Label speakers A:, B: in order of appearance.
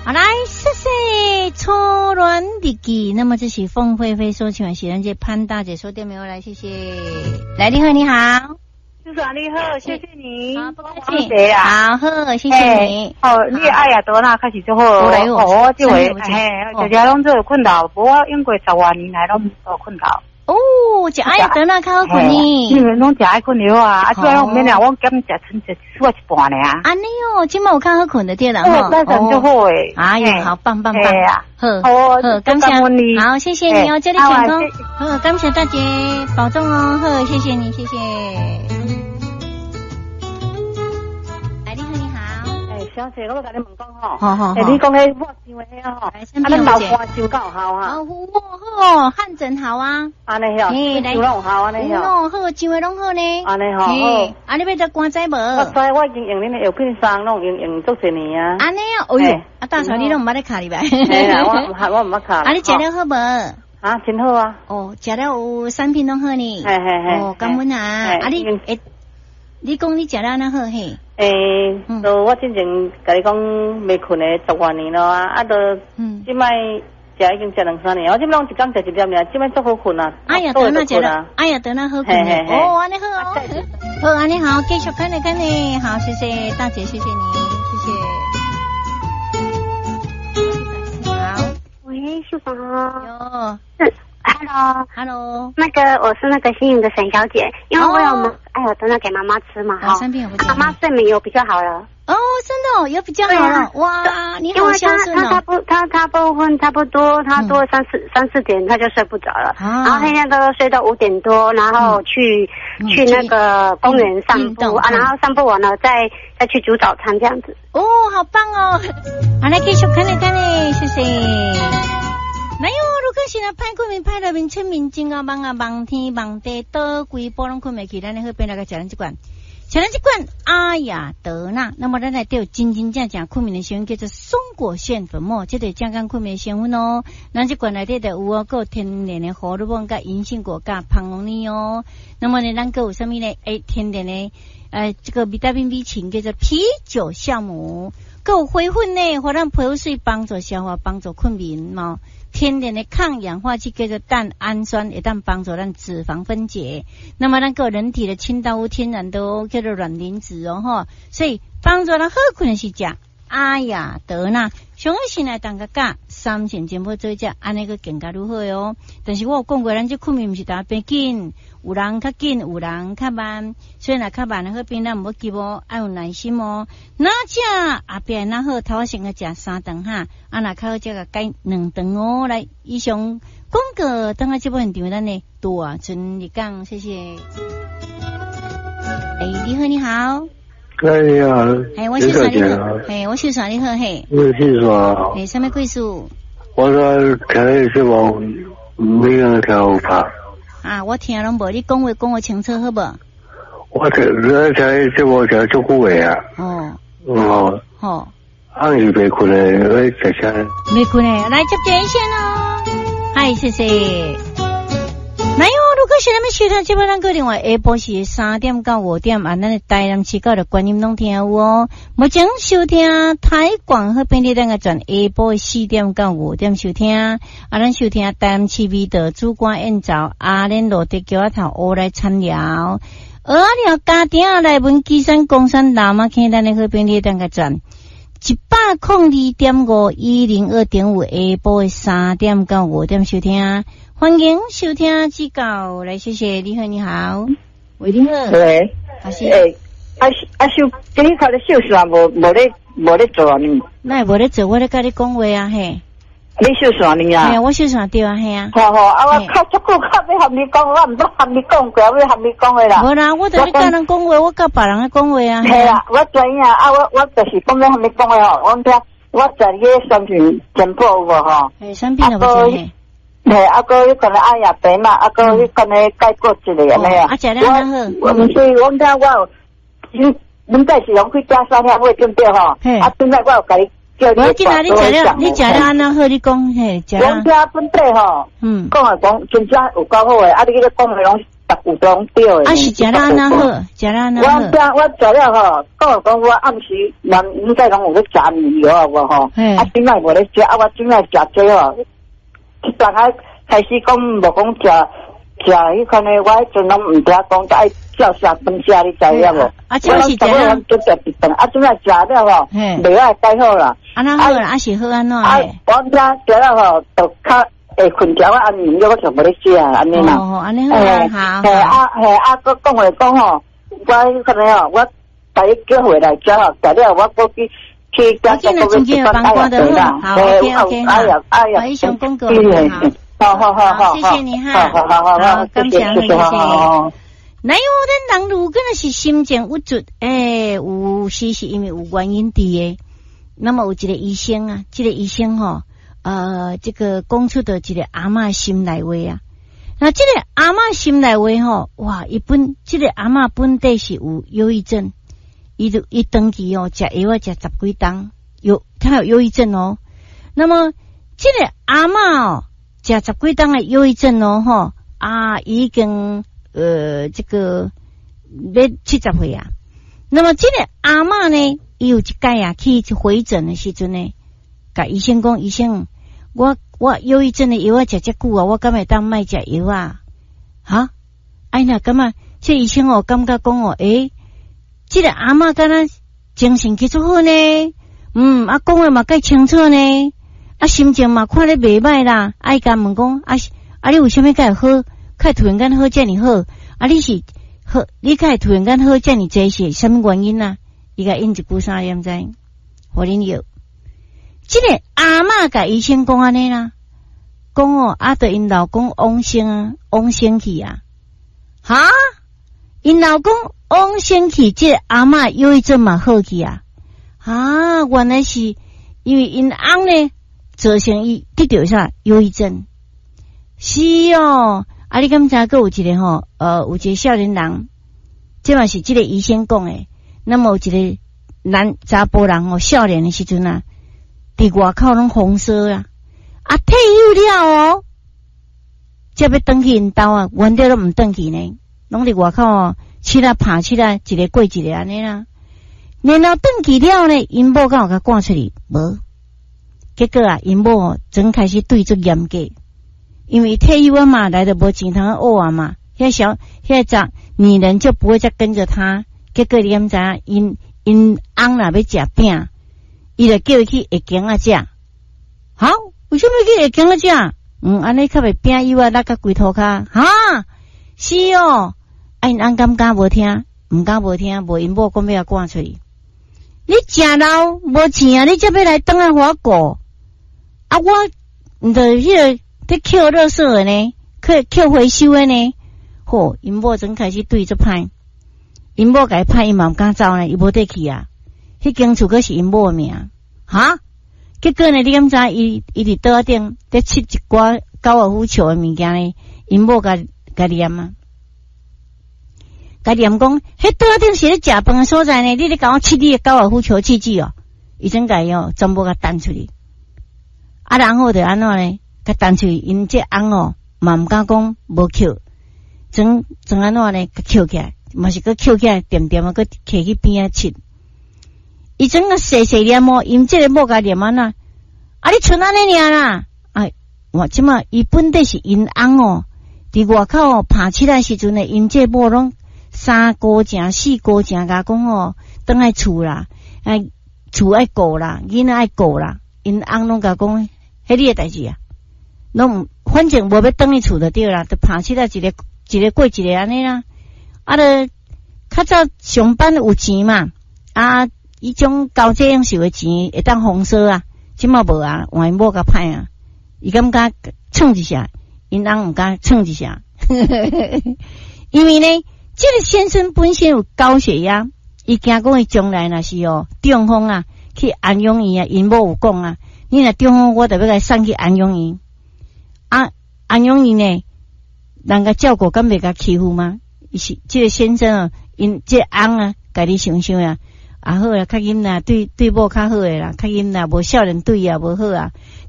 A: 好来，谢谢初恋日记。那么这是凤飞飞所唱的是咱这潘大姐说电话来，谢谢。来，你好，你好。
B: 叔叔你好，谢谢你。
A: 好，不客气。好，谢谢你。
B: 你爱呀多那开始就好。我这回大家拢做困扰，不过英国10多年来拢做困扰。
A: 哦，食爱呀多那较好困呢。
B: 你们拢食爱困了啊？主要免啦，我减食剩一出一半了啊。
A: 安尼哦，今麦有较好困的对啦
B: 吼。那真就好诶。
A: 哎呦，好棒棒棒。
B: 好，
A: 感谢你。好，谢谢你哦，这里健康。好，感谢大姐，保重哦。好，谢谢你，谢谢。
B: 小姐，我要甲你问讲吼，
A: 好，
B: 你讲迄我想的迄吼，咱老花伤够好啊。
A: 好，汗疹好啊。
B: 安尼吼，伤拢好安尼吼。
A: 好，伤的拢好呢。
B: 安尼吼，好。
A: 啊，你要得关仔无？
B: 我知，我已经用恁的药品霜，拢用足一年啊。
A: 安尼啊，哦哟，啊大嫂你拢毋捌咧卡哩呗？
B: 嘿啦，我毋捌卡。
A: 啊，你食了好无？
B: 啊，真好啊。
A: 哦，食了有产品拢好呢。
B: 嘿。
A: 哦，感恩啊。啊，你讲你食了那好嘿？
B: 都我之前甲你讲没困的10多年了啊，都即摆食已经食2-3年，我即摆拢一天食1粒尔，即摆足好困啊。
A: 哎呀，得那食了，哎呀，得那好困哦，安尼好哦，好安尼好，继续看你，好，谢谢大姐，谢谢你，谢谢。好，
C: 喂，叔叔。
A: 哟。Hello，
C: 那个我是那个幸运的沈小姐，因为我有等下给妈妈吃嘛，哈，妈妈睡眠有比较好了。
A: 哦，真的哦，有比较好了，哇，你好孝顺哦。
C: 他不昏，差不多他多3-4点他就睡不着了，然后那天都睡到5点多，然后去那个公园散步啊，然后散步完了再去煮早餐这样子。
A: 哦，好棒哦，好来继续看你，谢谢。没有，如果是那歹困眠歹入面出面真啊梦天梦地倒规波拢困袂去，咱咧好边来个食咱一罐，阿雅德纳。那么咱来对真正困眠的成分叫做松果苋粉末，这对健康困眠的成分哦。咱这罐内底就有哦，有天然的荷尔蒙、甲银杏果、甲胖龙尼哦。那么呢，咱个有什么呢？天然的这个维他命 B 群叫做啤酒酵母，有灰粉呢，互咱皮肤水帮助消化，帮助困眠嘛。天然的抗氧化剂叫做蛋氨酸，会当帮助咱脂肪分解。那么咱个人体的清道夫天然的叫做卵磷脂哦吼，所以帮助咱好困的是食阿雅德纳。上个先来当个价3钱钱要做只，安尼个更加如何哦？但是我有讲过，咱这困眠毋是大变紧，有人较紧，有人较慢。所以若较慢的好边，咱毋要急哦，要有耐心哦。哪只后壁哪好，头先个食3顿哈，啊若较好则个改2顿哦。来，以上广告等下这部现场咱的大春日讲，谢谢。你好，你好。我是啥你好，我是啥你好嘿。
D: 我是说。
A: 什么贵数？
D: 我说听什么？没人听我怕。
A: 啊，我听拢无，你讲话清楚好无？
D: 我听什么听足久的啊。
A: 哦。
D: 暗时袂困的，我食啥？
A: 没困的，来接电线哦。嗨，谢谢。没有，如果是咱们收听这边咱个另外下晡是3点到5点，咱的台南市到的观音拢听有哦。目前收听台广和便利咱个转下晡4点到5点收听，咱收听台南市味的主管演奏阿莲罗的桥头乌来参聊，了家庭来文基山公山南马坑咱的和便利咱个转。102.5 下晡3点到5点收听，欢迎收听指教，来谢谢你好，你好，喂你好，
E: 喂，
A: 阿是
E: 秀，今日看的秀是啊，无咧做啊你，
A: 那无咧做，我咧甲你讲话啊嘿，
E: 你秀啥你啊？
A: 嘿，我秀啥对啊嘿啊，
E: 好，我较足久较要和你讲，我毋捌和你讲过，我要和你讲话啦。
A: 无啦，我跟你甲人讲话，我甲别人讲话啊。
E: 系啦，我知影啊，我就是讲要和你讲话吼，我听我在你个产品全部有无吼？
A: 产品有无嘿？
E: 嘿，个迄个阿雅白嘛，个迄个改过一个安尼啊。
A: 食了安好。
E: 所以我听我有，恁在是拢去加3粒会准备吼，现在我有甲你。
A: 我今仔你食了安那好，你讲嘿，食了。
E: 我听本地吼，讲真正有够好诶，你个讲诶拢有拢对的。
A: 啊，是食了安那好，食了安那好。
E: 我食了吼，讲我暗时人应该讲有咧食面药啊，无吼。啊，今摆无咧食，啊，我今摆食这吼，即阵开始讲无讲食迄款的，我迄阵拢毋知讲爱照啥饭食，你知影无？
A: 啊，就是食了。
E: 就食一顿，啊，今摆食了吼，袂爱改好啦。
A: 安那好啦，啊是好安怎？
E: 啊，我食了吼，就较。困觉我安眠药我就无咧食啊，安尼啦。
A: 哦，安尼好啊，好。
E: 佮讲话讲吼，我可能吼，我把伊叫回来食吼，食了我过去家
A: 今日中间有帮光的好 ，OK， 好，医生公告好，谢谢你哈，好，感谢，谢谢。那有的人如果是心情不足，有时是因为有原因的，那么有一个医生啊，这个医生吼。这个讲出的一个阿嬷心内话啊，那这个阿嬷心内话吼，哇，这个阿嬷本地是有忧郁症，伊长期哦，食药啊食10几档，他有忧郁症哦。那么这个阿嬷哦，食10几档的忧郁症哦，吼已经这个要70岁啊。那么这个阿嬷呢，伊有一届啊去回诊的时阵呢，甲医生讲，医生。我忧郁症的药啊食遮久啊，我敢会当卖食药啊？哈？哎那感觉这医生哦感觉讲哦，这个阿嬷敢若精神去足好呢，啊讲话嘛介清楚呢，啊心情嘛看咧袂歹啦，伊甲问讲啊你为什么介好？介突然间好遮尔好？啊你是好？你介突然间好遮尔济是什么原因啊？伊甲印一句啥念知？互恁药。这个阿嬷甲医生讲安尼啦，讲哦，对因老公往生去啊，哈，因老公往生去，这个阿嬷忧郁症嘛好去啊，原来是因为因翁呢造成伊得到啥忧郁症，是哦，你敢知个有一个吼，有一个少年人，这嘛是这个医生讲的，那么有一个查甫人哦，少年的时阵啊。伫外口拢风骚啊，退休了哦，才要转去因兜啊，原来都唔转去呢，拢伫外口哦，起来爬起来，一个过一个安尼啦。然后转去了呢，因某敢有甲赶出去无？结果啊，因某真开始对足严格，因为退休啊嘛，来得无钱通学啊嘛，迄女人就不会再跟着他。结果你敢知影？因翁若要食饼。伊就叫伊去下间啊食，好，为什么去下间啊食？安尼较袂饼油啊，拉个龟头骹，哈，是哦，因翁敢无听，毋敢无听，无因某讲要赶出去。你食老无钱啊，你才要来等下我顾啊！我就迄个在捡垃圾的呢，捡回收的呢，因某真开始对着歹，因某甲伊歹，伊嘛毋敢走呢，伊无得去啊。迄间厝阁是因某名，哈！结果呢，你敢知伊伫桌顶在切一寡高尔夫球的物件呢？因某甲念啊，甲念讲，迄桌顶是咧食饭的所在呢，你咧甲我切你的高尔夫球器具哦，伊真甲伊哦，全部甲弹出去。然后就安怎呢？甲弹出去，因这翁哦，嘛毋敢讲无扣，真安怎呢？甲扣起来，嘛是佮扣起来，点点啊，佮摕去边啊切。伊整个细细念哦，因这个某甲念啊呐，你剩安尼尔啦，我即马伊本地是因翁哦，伫外口哦爬起来时阵呢，因这某拢3姑正4姑正甲讲哦，倒来厝啦，厝爱顾啦，囡仔爱顾啦，因翁拢甲讲，迄你的代志啊，拢反正无要倒去厝就对啦，就爬起来一个过一个安尼啦，就较早上班有钱嘛，伊种交这样收的钱会当风骚啊，即马无啊，换因某甲歹啊，伊感觉蹭一下，因翁毋敢蹭一下，因为呢，这个先生本身有高血压，伊惊讲伊将来若是中风啊，去安养院啊，因某有讲啊，你若中风，我就要甲送去安养院，安养院呢，人家照顾敢袂甲欺负吗？伊是这个先生啊，因这翁啊，家己想想啊。好啦，较紧啦，对某较好诶啦，较紧啦，无少年对啊，无好啊。